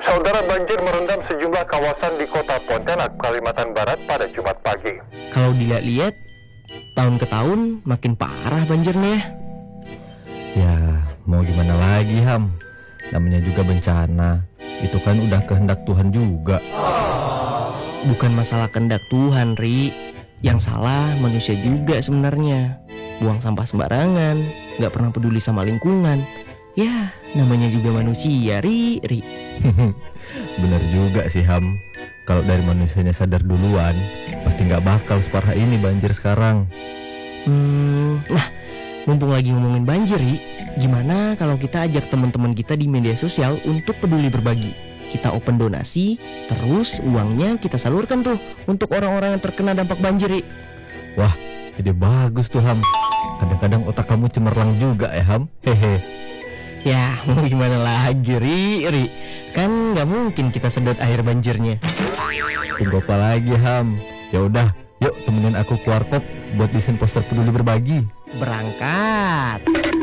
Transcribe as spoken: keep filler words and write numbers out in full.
Saudara, banjir merendam sejumlah kawasan di kota Pontianak, Kalimantan Barat pada Jumat pagi. Kalau dilihat-lihat, tahun ke tahun makin parah banjirnya. Ya, mau gimana lagi, Ham? Namanya juga bencana. Itu kan udah kehendak Tuhan juga. Bukan masalah kehendak Tuhan, Ri. Yang salah manusia juga sebenarnya. Buang sampah sembarangan, gak pernah peduli sama lingkungan. Ya, namanya juga manusia, Ri, Ri. Bener juga sih, Ham. Kalau dari manusianya sadar duluan, pasti gak bakal separah ini banjir sekarang. Hmm, nah, mumpung lagi ngomongin banjir, Ri, gimana kalau kita ajak teman-teman kita di media sosial untuk peduli berbagi? Kita open donasi, terus uangnya kita salurkan tuh untuk orang-orang yang terkena dampak banjir, Ri. Wah, ide bagus tuh, Ham. Kadang-kadang otak kamu cemerlang juga ya, Ham. Hehe. Ya, mau gimana lagi, Ri, Ri. Kan nggak mungkin kita sedot air banjirnya. Tunggu apa lagi, Ham? Ya udah, yuk temenin aku ke warkop buat desain poster peduli berbagi. Berangkat.